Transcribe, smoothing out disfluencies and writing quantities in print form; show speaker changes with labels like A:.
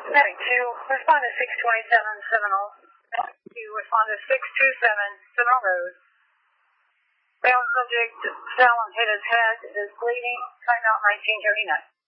A: Okay, to respond to 627 Seminole, to respond to 627 Seminole Road. Male subject fell and hit his head, is bleeding, timeout 1939.